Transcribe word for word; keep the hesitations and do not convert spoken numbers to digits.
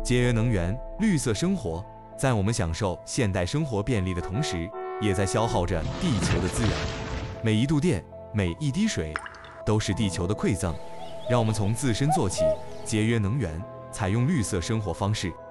节约能源，绿色生活，在我们享受现代生活便利的同时，也在消耗着地球的资源。每一度电，每一滴水，都是地球的馈赠。让我们从自身做起，节约能源，采用绿色生活方式。